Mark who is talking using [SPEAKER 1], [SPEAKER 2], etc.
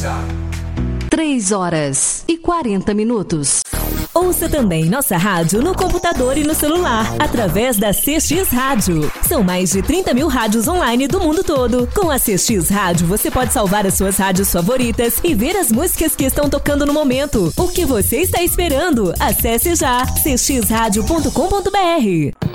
[SPEAKER 1] 3h40.
[SPEAKER 2] Ouça também nossa rádio no computador e no celular, através da CX Rádio. São mais de 30 mil rádios online do mundo todo. Com a CX Rádio, você pode salvar as suas rádios favoritas e ver as músicas que estão tocando no momento. O que você está esperando? Acesse já cxradio.com.br.